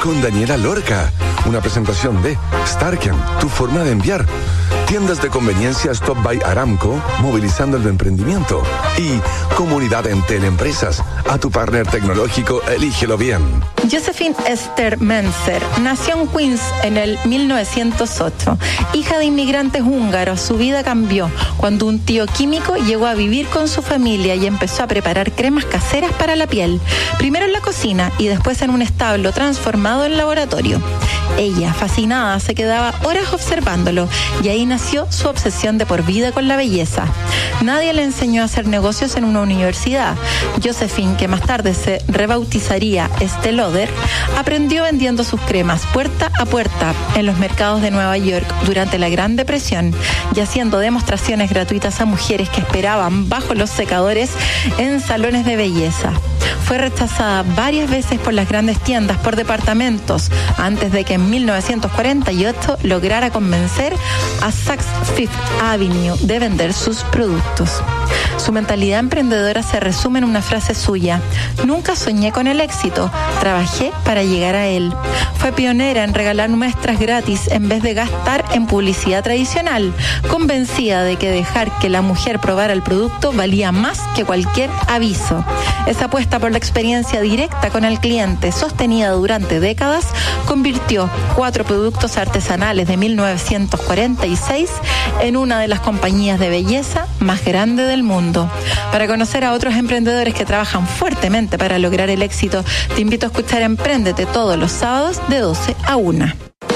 con Daniela Lorca. Una presentación de Starken, tu forma de enviar. Tiendas de conveniencia Stop by Aramco, movilizando el emprendimiento. Y Comunidad Entel Empresas. A tu partner tecnológico, elígelo bien. Josephine Esther Menzer nació en Queens en el 1908. Hija de inmigrantes húngaros, su vida cambió cuando un tío químico llegó a vivir con su familia y empezó a preparar cremas caseras para la piel. Primero en la cocina y después en un establo transformado en laboratorio. Ella, fascinada, se quedaba horas observándolo y ahí nació su obsesión de por vida con la belleza. Nadie le enseñó a hacer negocios en una universidad. Josephine, que más tarde se rebautizaría Estée Lauder, aprendió vendiendo sus cremas puerta a puerta en los mercados de Nueva York durante la Gran Depresión y haciendo demostraciones gratuitas a mujeres que esperaban bajo los secadores en salones de belleza. Fue rechazada varias veces por las grandes tiendas por departamentos antes de que en 1948 lograra convencer a Saks Fifth Avenue de vender sus productos. Su mentalidad emprendedora se resume en una frase suya: nunca soñé con el éxito, trabajé para llegar a él. Fue pionera en regalar muestras gratis en vez de gastar en publicidad tradicional, convencida de que dejar que la mujer probara el producto valía más que cualquier aviso. Esa apuesta por la experiencia directa con el cliente, sostenida durante décadas, convirtió 4 productos artesanales de 1946 en una de las compañías de belleza más grande del mundo. Para conocer a otros emprendedores que trabajan fuertemente para lograr el éxito, te invito a escuchar Empréndete todos los sábados de 12 a 1.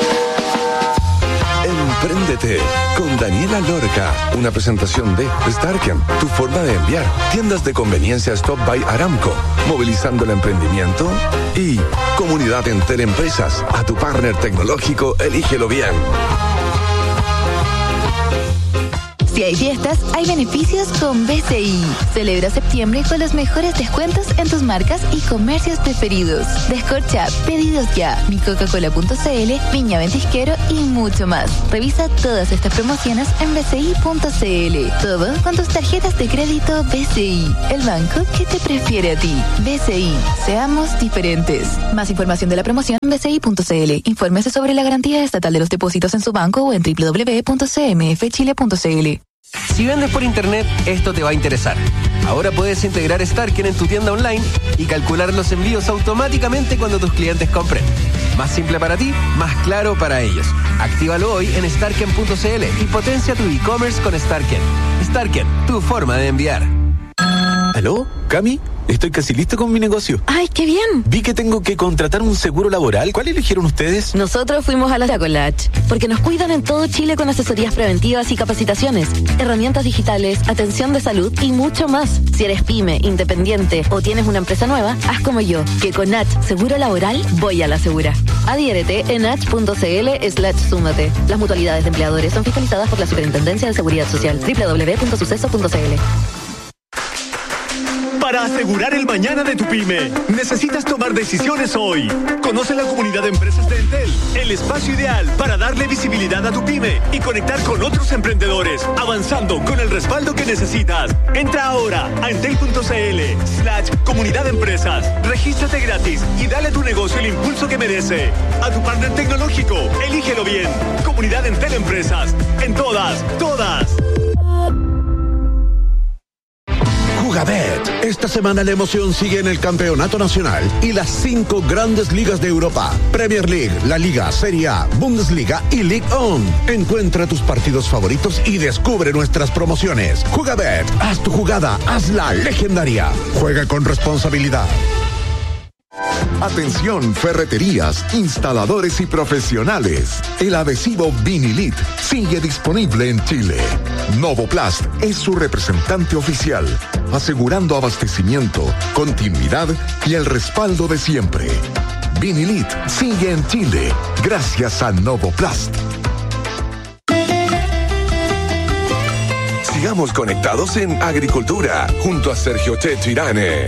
Empréndete con Daniela Lorca. Una presentación de Starken, tu forma de enviar. Tiendas de conveniencia Stop by Aramco, movilizando el emprendimiento. Y Comunidad Entel Empresas. A tu partner tecnológico, elígelo bien. Si hay fiestas, hay beneficios con BCI. Celebra septiembre con los mejores descuentos en tus marcas y comercios preferidos. Descorcha, pedidos ya, micoca-cola.cl, Viña Ventisquero y mucho más. Revisa todas estas promociones en bci.cl. Todo con tus tarjetas de crédito BCI, el banco que te prefiere a ti. BCI, seamos diferentes. Más información de la promoción en bci.cl. Infórmese sobre la garantía estatal de los depósitos en su banco o en www.cmfchile.cl. Si vendes por internet, esto te va a interesar. Ahora puedes integrar Starken en tu tienda online y calcular los envíos automáticamente cuando tus clientes compren. Más simple para ti, más claro para ellos. Actívalo hoy en starken.cl y potencia tu e-commerce con Starken. Starken, tu forma de enviar. ¿Aló? ¿Cami? Estoy casi listo con mi negocio. ¡Ay, qué bien! Vi que tengo que contratar un seguro laboral. ¿Cuál eligieron ustedes? Nosotros fuimos a la Yacolach, porque nos cuidan en todo Chile con asesorías preventivas y capacitaciones, herramientas digitales, atención de salud y mucho más. Si eres pyme, independiente o tienes una empresa nueva, haz como yo, que con Nach Seguro Laboral voy a la segura. Adhiérete en nach.cl/súmate. Las mutualidades de empleadores son fiscalizadas por la Superintendencia de Seguridad Social. www.suceso.cl. Para asegurar el mañana de tu pyme, necesitas tomar decisiones hoy. Conoce la comunidad de empresas de Entel, el espacio ideal para darle visibilidad a tu pyme y conectar con otros emprendedores, avanzando con el respaldo que necesitas. Entra ahora a entel.cl/comunidad de empresas. Regístrate gratis y dale a tu negocio el impulso que merece. A tu partner tecnológico, elígelo bien. Comunidad Entel Empresas. En todas. Jugabet. Esta semana la emoción sigue en el campeonato nacional y las 5 grandes ligas de Europa: Premier League, La Liga, Serie A, Bundesliga y Ligue 1. Encuentra tus partidos favoritos y descubre nuestras promociones. Jugabet, haz tu jugada, hazla legendaria. Juega con responsabilidad. Atención, ferreterías, instaladores y profesionales. El adhesivo Vinilit sigue disponible en Chile. Novoplast es su representante oficial, asegurando abastecimiento, continuidad y el respaldo de siempre. Vinilit sigue en Chile gracias a Novoplast. Sigamos conectados en Agricultura junto a Sergio Checho Irane.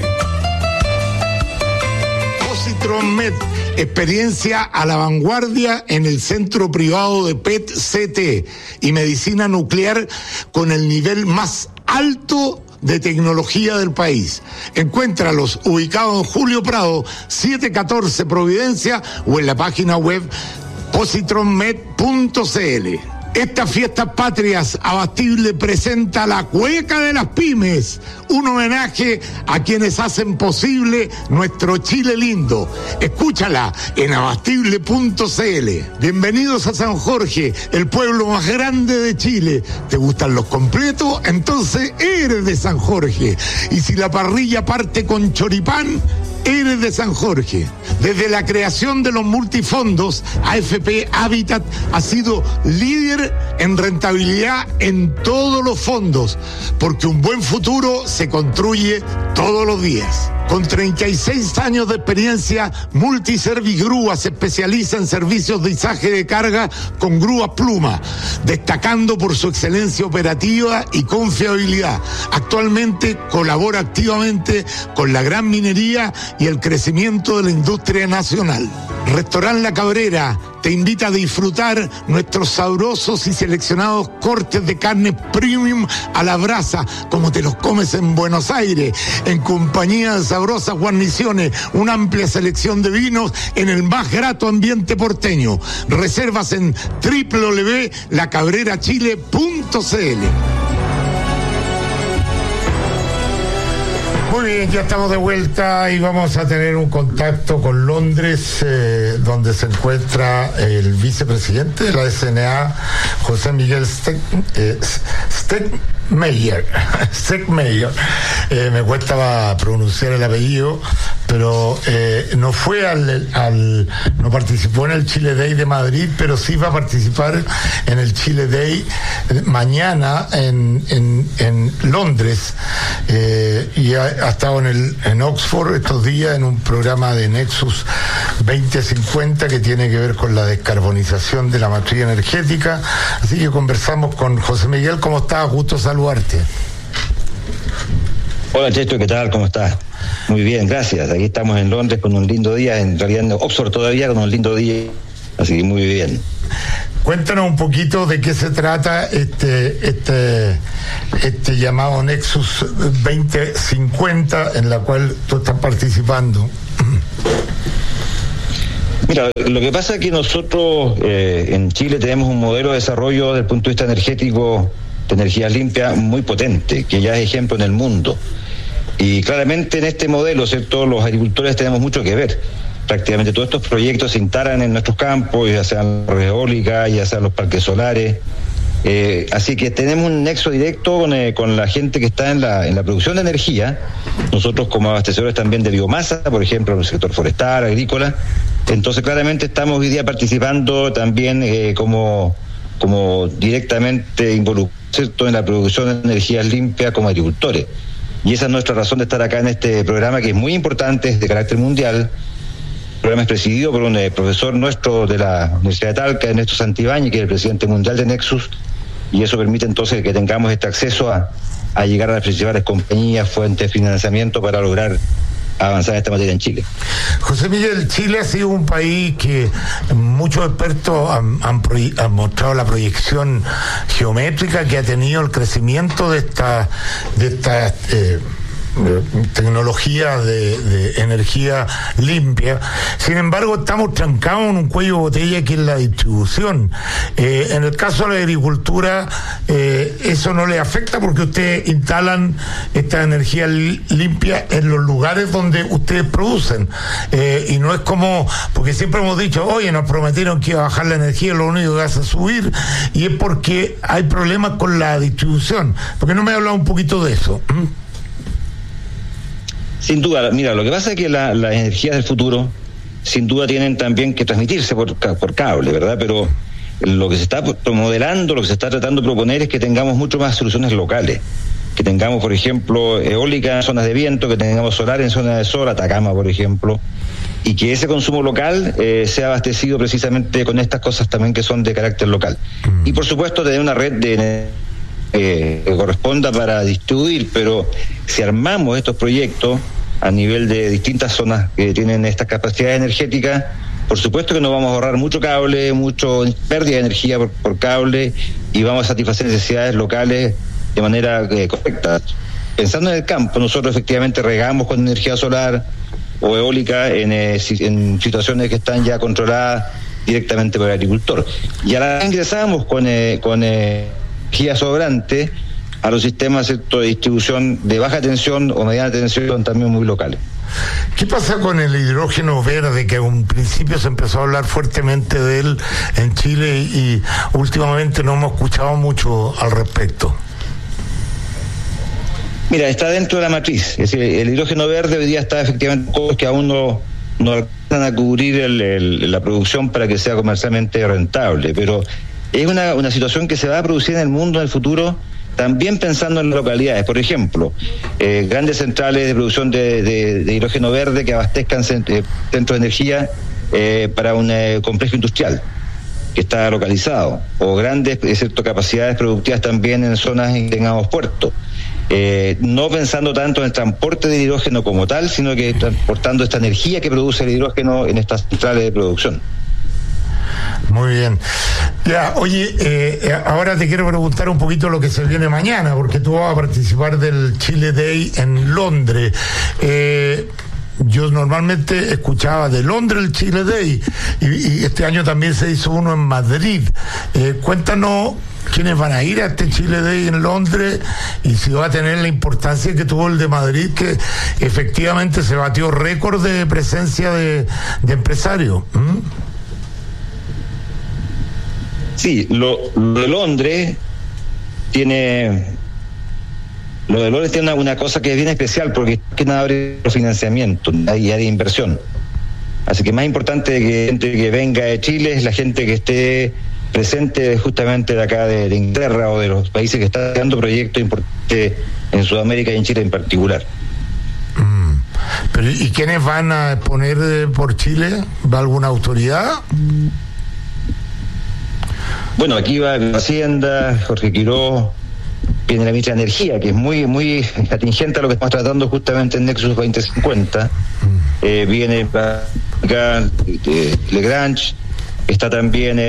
Positromed, experiencia a la vanguardia en el centro privado de PET-CT y medicina nuclear con el nivel más alto de tecnología del país. Encuéntralos ubicados en Julio Prado, 714 Providencia, o en la página web positronmed.cl. Estas fiestas patrias, Abastible presenta la Cueca de las Pymes, un homenaje a quienes hacen posible nuestro Chile lindo. Escúchala en abastible.cl. Bienvenidos a San Jorge, el pueblo más grande de Chile. ¿Te gustan los completos? Entonces eres de San Jorge. Y si la parrilla parte con choripán, eres de San Jorge. Desde la creación de los multifondos, AFP Habitat ha sido líder en rentabilidad en todos los fondos, porque un buen futuro se construye todos los días. Con 36 años de experiencia, Multiservigrúa se especializa en servicios de izaje de carga con grúa pluma, destacando por su excelencia operativa y confiabilidad. Actualmente colabora activamente con la gran minería y el crecimiento de la industria nacional. Restaurant La Cabrera te invita a disfrutar nuestros sabrosos y seleccionados cortes de carne premium a la brasa, como te los comes en Buenos Aires, en compañía de sabrosas guarniciones, una amplia selección de vinos en el más grato ambiente porteño. Reservas en www.lacabrerachile.cl. Muy bien, ya estamos de vuelta y vamos a tener un contacto con Londres, donde se encuentra el vicepresidente de la SNA, José Miguel Steckmeyer. Me cuesta pronunciar el apellido, pero no fue no participó en el Chile Day de Madrid, pero sí va a participar en el Chile Day mañana en Londres, y ha estado en Oxford estos días en un programa de Nexus 2050 que tiene que ver con la descarbonización de la matriz energética. Así que conversamos con José Miguel. ¿Cómo estás? Gusto saludarte. Hola Checho, ¿qué tal? ¿Cómo estás? Muy bien, gracias. Aquí estamos en Londres con un lindo día, en realidad en Oxford todavía con un lindo día, así que muy bien. Cuéntanos un poquito de qué se trata este llamado Nexus 2050 en la cual tú estás participando. Mira, lo que pasa es que nosotros en Chile tenemos un modelo de desarrollo desde el punto de vista energético de energía limpia muy potente, que ya es ejemplo en el mundo. Y claramente en este modelo, ¿cierto?, los agricultores tenemos mucho que ver. Prácticamente todos estos proyectos se instalan en nuestros campos, ya sean las redes eólicas, ya sean los parques solares. Así que tenemos un nexo directo con la gente que está en la producción de energía. Nosotros como abastecedores también de biomasa, por ejemplo, en el sector forestal, agrícola. Entonces claramente estamos hoy día participando también como directamente involucrados, ¿cierto?, en la producción de energías limpias como agricultores. Y esa es nuestra razón de estar acá en este programa, que es muy importante, es de carácter mundial. El programa es presidido por un profesor nuestro de la Universidad de Talca, Ernesto Santibáñez, que es el presidente mundial de Nexus, y eso permite entonces que tengamos este acceso a llegar a las principales compañías, fuentes de financiamiento para lograr avanzar en esta materia en Chile. José Miguel, Chile ha sido un país que muchos expertos han mostrado la proyección geométrica que ha tenido el crecimiento de esta tecnología de energía limpia. Sin embargo, estamos trancados en un cuello de botella que es la distribución. En el caso de la agricultura, eso no le afecta porque ustedes instalan esta energía limpia en los lugares donde ustedes producen. Y no es como, porque siempre hemos dicho, oye, nos prometieron que iba a bajar la energía, lo único que hace es subir, y es porque hay problemas con la distribución. ¿Por qué no me hablas un poquito de eso? Sin duda, mira, lo que pasa es que las energías del futuro, sin duda tienen también que transmitirse por cable, ¿verdad? Pero lo que se está modelando, lo que se está tratando de proponer es que tengamos mucho más soluciones locales. Que tengamos, por ejemplo, eólica en zonas de viento, que tengamos solar en zonas de sol, Atacama, por ejemplo, y que ese consumo local sea abastecido precisamente con estas cosas también que son de carácter local. Y por supuesto tener una red de que corresponda para distribuir, pero si armamos estos proyectos a nivel de distintas zonas que tienen estas capacidades energéticas, por supuesto que nos vamos a ahorrar mucho cable, mucho pérdida de energía por cable, y vamos a satisfacer necesidades locales de manera correcta. pensando en el campo, nosotros efectivamente regamos con energía solar o eólica en situaciones que están ya controladas directamente por el agricultor. Y ahora ingresamos con energía sobrante a los sistemas de distribución de baja tensión o mediana tensión, también muy locales. ¿Qué pasa con el hidrógeno verde, que en un principio se empezó a hablar fuertemente de él en Chile y últimamente no hemos escuchado mucho al respecto? Mira, está dentro de la matriz. Es decir, el hidrógeno verde hoy día está efectivamente que aún no alcanzan a cubrir la producción para que sea comercialmente rentable, pero es una situación que se va a producir en el mundo en el futuro, también pensando en las localidades. Por ejemplo, grandes centrales de producción de hidrógeno verde que abastezcan centros de energía para un complejo industrial que está localizado, o grandes capacidades productivas también en zonas en que tengamos puertos. No pensando tanto en el transporte de hidrógeno como tal, sino que transportando esta energía que produce el hidrógeno en estas centrales de producción. Muy bien. Ya, oye, ahora te quiero preguntar un poquito lo que se viene mañana, porque tú vas a participar del Chile Day en Londres. Yo normalmente escuchaba de Londres el Chile Day y este año también se hizo uno en Madrid. Cuéntanos quiénes van a ir a este Chile Day en Londres y si va a tener la importancia que tuvo el de Madrid, que efectivamente se batió récord de presencia de empresarios. Sí, lo de Londres tiene una cosa que es bien especial, porque que nada abre financiamiento y de inversión. Así que más importante que gente que venga de Chile es la gente que esté presente justamente de acá de Inglaterra o de los países que están dando proyectos importantes en Sudamérica y en Chile en particular. Pero ¿y quiénes van a exponer por Chile? ¿Va alguna autoridad? Bueno, aquí va Hacienda, Jorge Quirós, viene la ministra de Energía, que es muy atingente a lo que estamos tratando justamente en Nexus 2050. Viene acá Legrange, está también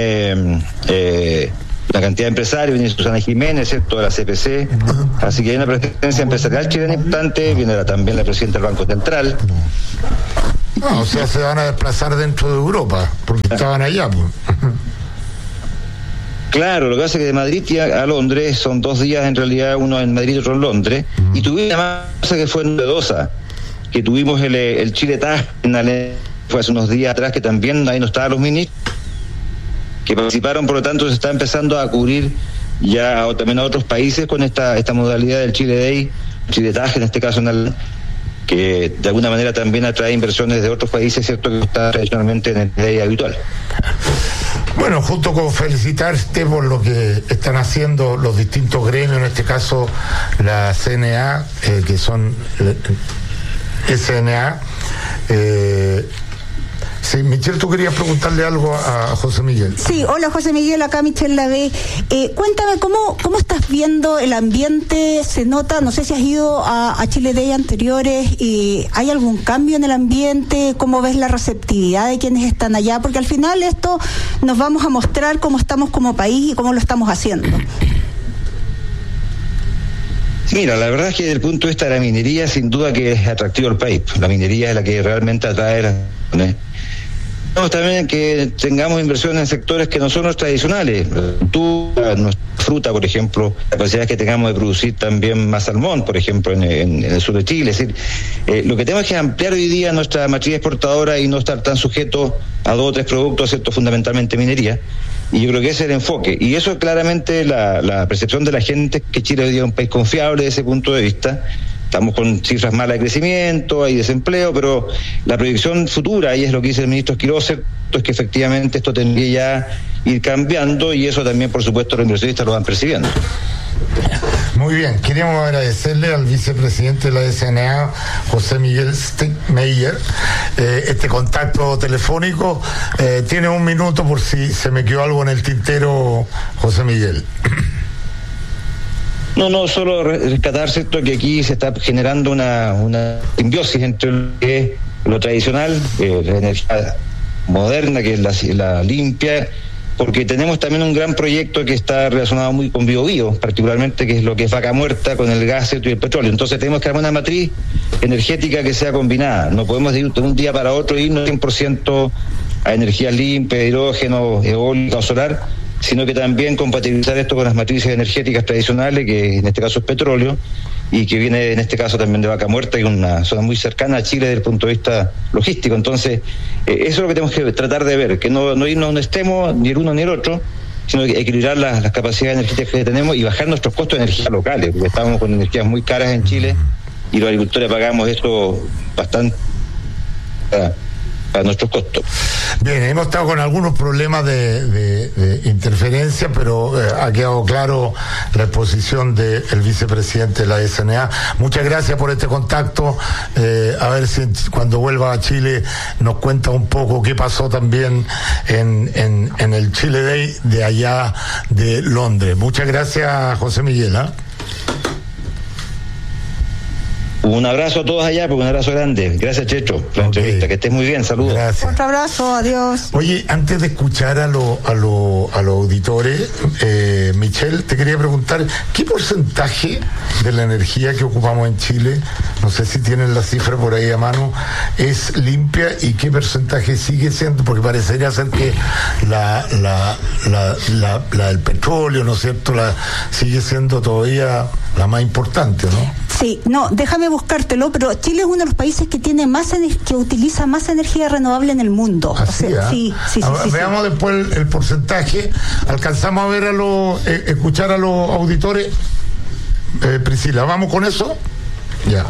la cantidad de empresarios, viene Susana Jiménez, ¿cierto?, de la CPC. Así que hay una presencia empresarial chilena importante, viene también la presidenta del Banco Central. O sea, se van a desplazar dentro de Europa, porque estaban allá, pues. Claro, lo que pasa es que de Madrid a Londres son 2 días en realidad, uno en Madrid y otro en Londres, y tuvimos una cosa que fue novedosa, que tuvimos el Chile TAG fue hace unos días atrás, que también ahí no estaban los ministros que participaron, por lo tanto se está empezando a cubrir ya también a otros países con esta modalidad del Chile Day, Chile TAG en este caso, que de alguna manera también atrae inversiones de otros países, ¿cierto?, que está tradicionalmente en el Day habitual. Bueno, junto con felicitarte por lo que están haciendo los distintos gremios, en este caso la CNA, que son SNA. Sí, Michelle, tú querías preguntarle algo a José Miguel. Sí, hola José Miguel, acá Michelle Lavé. Cuéntame, ¿cómo estás viendo el ambiente? Se nota, no sé si has ido a Chile Day anteriores, ¿hay algún cambio en el ambiente? ¿Cómo ves la receptividad de quienes están allá? Porque al final esto nos vamos a mostrar cómo estamos como país y cómo lo estamos haciendo. Mira, la verdad es que desde el punto de vista de la minería, sin duda que es atractivo el país. La minería es la que realmente atrae también que tengamos inversiones en sectores que no son los tradicionales. Nuestra fruta, por ejemplo, la capacidad que tengamos de producir también más salmón, por ejemplo, en el sur de Chile. Es decir, lo que tenemos que ampliar hoy día nuestra matriz exportadora y no estar tan sujetos a 2 o 3 productos, ¿cierto?, fundamentalmente minería. Y yo creo que ese es el enfoque. Y eso es claramente la percepción de la gente, que Chile hoy día es un país confiable desde ese punto de vista. Estamos con cifras malas de crecimiento, hay desempleo, pero la proyección futura, y es lo que dice el ministro Quirós, es que efectivamente esto tendría ya ir cambiando, y eso también, por supuesto, los inversionistas lo van percibiendo. Muy bien, queríamos agradecerle al vicepresidente de la SNA, José Miguel Stickmeyer, este contacto telefónico. Tiene 1 minuto por si se me quedó algo en el tintero, José Miguel. No, solo rescatar, ¿cierto?, que aquí se está generando una simbiosis entre lo tradicional, la energía moderna, que es la limpia, porque tenemos también un gran proyecto que está relacionado muy con Biobío, particularmente, que es lo que es Vaca Muerta con el gas y el petróleo. Entonces tenemos que armar una matriz energética que sea combinada. No podemos de un día para otro irnos 100% a energías limpias, hidrógeno, eólica o solar, sino que también compatibilizar esto con las matrices energéticas tradicionales, que en este caso es petróleo, y que viene en este caso también de Vaca Muerta, y una zona muy cercana a Chile desde el punto de vista logístico. Entonces, eso es lo que tenemos que tratar de ver, que no irnos a un extremo, ni el uno ni el otro, sino que equilibrar las capacidades energéticas que tenemos y bajar nuestros costos de energía locales, porque estamos con energías muy caras en Chile y los agricultores pagamos esto bastante a nuestros costos. Bien, hemos estado con algunos problemas de interferencia, pero ha quedado claro la exposición del vicepresidente de la SNA. Muchas gracias por este contacto. A ver si cuando vuelva a Chile nos cuenta un poco qué pasó también en el Chile Day de allá de Londres. Muchas gracias, José Miguel. Un abrazo a todos allá, porque un abrazo grande. Gracias, Checho, por la entrevista. Que estés muy bien, saludos. Gracias. Otro abrazo, adiós. Oye, antes de escuchar a los auditores, Michelle, te quería preguntar, ¿qué porcentaje de la energía que ocupamos en Chile, no sé si tienen la cifra por ahí a mano, es limpia y qué porcentaje sigue siendo? Porque parecería ser que la del petróleo, ¿no es cierto?, sigue siendo todavía la más importante, ¿no? Sí, no, déjame buscártelo, pero Chile es uno de los países que tiene que utiliza más energía renovable en el mundo. Así, sí. Veamos después el porcentaje. Alcanzamos a ver escuchar a los auditores. Priscila, ¿vamos con eso? Ya.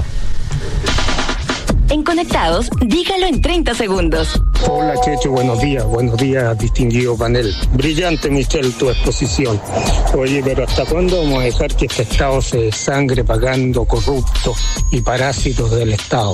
En Conectados, dígalo en 30 segundos. Hola, Checho, buenos días, distinguido panel. Brillante, Michelle, tu exposición. Oye, pero ¿hasta cuándo vamos a dejar que este Estado se desangre pagando corruptos y parásitos del Estado?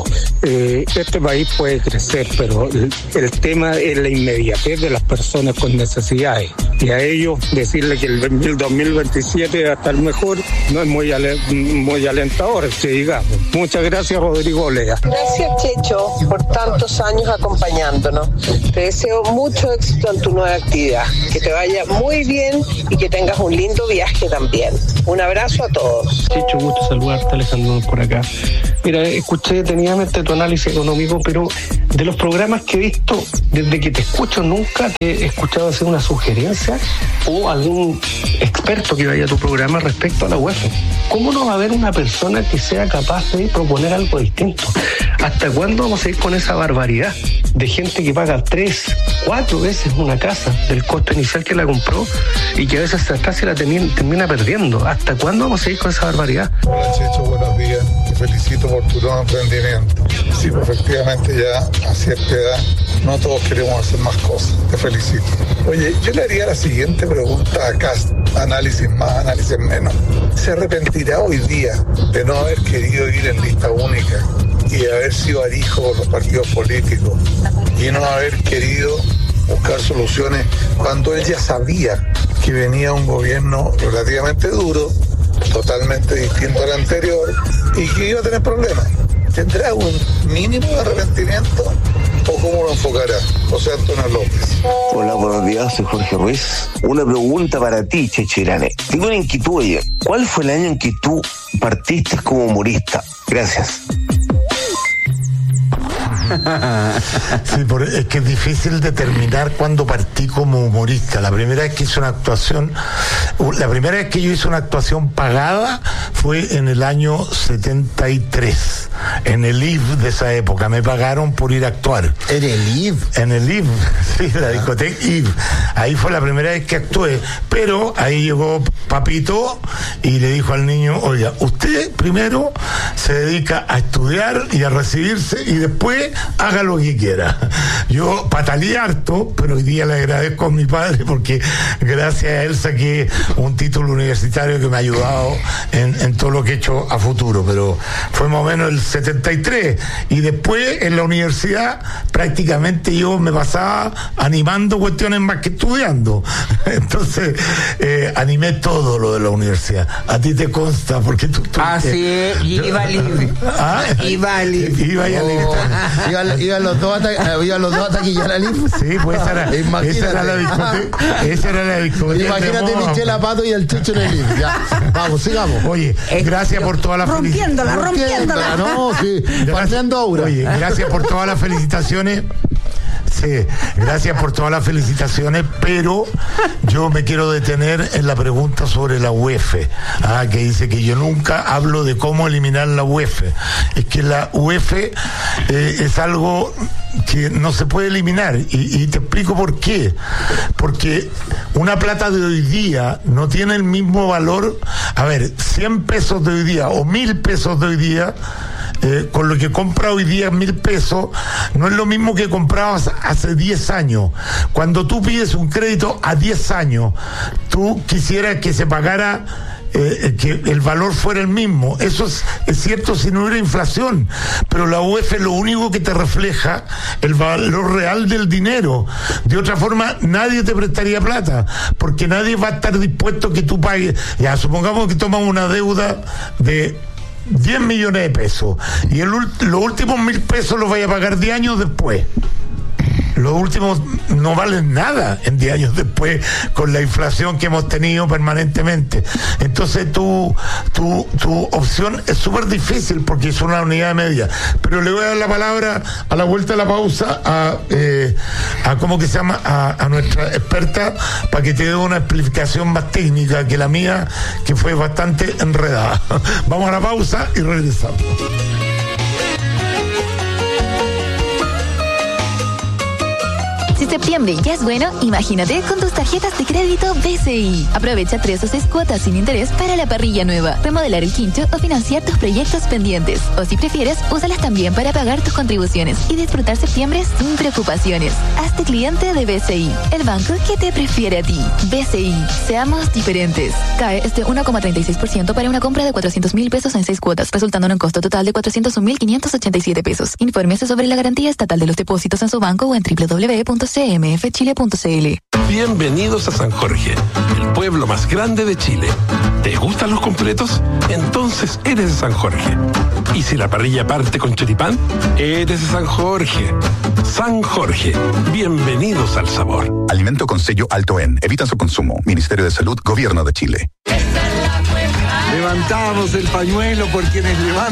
Este país puede crecer, pero el tema es la inmediatez de las personas con necesidades. Y a ellos decirle que el 2027 va a estar mejor no es muy alentador, que digamos. Muchas gracias, Rodrigo Olea. Gracias, Checho, por tantos años acompañándonos. Te deseo mucho éxito en tu nueva actividad, que te vaya muy bien y que tengas un lindo viaje también. Un abrazo a todos. Checho, gusto saludarte, Alejandro, por acá. Mira, escuché detenidamente tu análisis económico, pero de los programas que he visto, desde que te escucho nunca te he escuchado hacer una sugerencia o algún experto que vaya a tu programa respecto a la UEFA. ¿Cómo no va a haber una persona que sea capaz de proponer algo distinto? ¿Hasta cuándo vamos a ir con esa barbaridad de gente que paga 3, 4 veces una casa del costo inicial que la compró y que a veces hasta casi la termina perdiendo? ¿Hasta cuándo vamos a ir con esa barbaridad? Hola, Checho, buenos días. Te felicito por tu nuevo emprendimiento. Sí, efectivamente ya a cierta edad no todos queremos hacer más cosas. Te felicito. Oye, yo le haría la siguiente pregunta a Cast. Análisis más, análisis menos. ¿Se arrepentirá hoy día de no haber querido ir en lista única y haber sido arijo con los partidos políticos y no haber querido buscar soluciones cuando él ya sabía que venía un gobierno relativamente duro, totalmente distinto al anterior y que iba a tener problemas? ¿Tendrá un mínimo de arrepentimiento o cómo lo enfocará José Antonio López? Hola, buenos días, soy Jorge Ruiz. Una pregunta para ti, Checho Irane. Tengo una inquietud, oye. ¿Cuál fue el año en que tú partiste como humorista? Gracias. Sí, es que es difícil determinar cuándo partí como humorista. La primera vez que yo hice una actuación pagada fue en el año 73, en el IV de esa época. Me pagaron por ir a actuar. ¿En el IV? En el IV, sí, la discoteca IV. Ahí fue la primera vez que actué. Pero ahí llegó papito y le dijo al niño: oiga, usted primero se dedica a estudiar y a recibirse y después haga lo que quiera. Yo pataleé harto, pero hoy día le agradezco a mi padre porque gracias a él saqué un título universitario que me ha ayudado en todo lo que he hecho a futuro. Pero fue más o menos el 73. Y después en la universidad prácticamente yo me pasaba animando cuestiones más que estudiando. Entonces animé todo lo de la universidad. A ti te consta porque tú así es, iba libre. Iba libre. Iban los dos a taquillar a libre. Sí, pues esa era la discoteca. Esa era la discoteca. Imagínate Michelle Apato y el Checho en el libre. Ya, vamos, sigamos. Oye, gracias por toda la rompiéndola. No, sí, paseando aura. Oye, gracias por todas las felicitaciones. Sí, gracias por todas las felicitaciones, pero yo me quiero detener en la pregunta sobre la UEF, que dice que yo nunca hablo de cómo eliminar la UEF. Es que la UEF es algo que no se puede eliminar y te explico por qué. Porque una plata de hoy día no tiene el mismo valor. A ver, 100 pesos de hoy día o 1.000 pesos de hoy día, con lo que compra hoy día 1.000 pesos, no es lo mismo que comprabas hace 10 años. Cuando tú pides un crédito a 10 años, tú quisieras que se pagara, que el valor fuera el mismo. Eso es cierto si no hubiera inflación, pero la UEF lo único que te refleja el valor real del dinero. De otra forma nadie te prestaría plata, porque nadie va a estar dispuesto que tú pagues. Ya, supongamos que tomas una deuda de 10 millones de pesos y los últimos 1.000 pesos los vaya a pagar 10 años después. Los últimos no valen nada en 10 años después, con la inflación que hemos tenido permanentemente. Entonces tu opción es súper difícil porque es una unidad media. Pero le voy a dar la palabra a la vuelta de la pausa a ¿cómo que se llama? A nuestra experta, para que te dé una explicación más técnica que la mía, que fue bastante enredada. Vamos a la pausa y regresamos. Si septiembre ya es bueno, imagínate con tus tarjetas de crédito BCI. Aprovecha 3 o 6 cuotas sin interés para la parrilla nueva, remodelar el quincho o financiar tus proyectos pendientes. O si prefieres, úsalas también para pagar tus contribuciones y disfrutar septiembre sin preocupaciones. Hazte cliente de BCI, el banco que te prefiere a ti. BCI, seamos diferentes. CAE es de 1,36% para una compra de 400.000 pesos en 6 cuotas, resultando en un costo total de 401.587 pesos. Infórmese sobre la garantía estatal de los depósitos en su banco o en www.cmfchile.cl. Bienvenidos a San Jorge, el pueblo más grande de Chile. ¿Te gustan los completos? Entonces eres de San Jorge. ¿Y si la parrilla parte con choripán? Eres de San Jorge. San Jorge, bienvenidos al sabor. Alimento con sello alto en. Evita su consumo. Ministerio de Salud, Gobierno de Chile. Levantamos el pañuelo por quienes levantan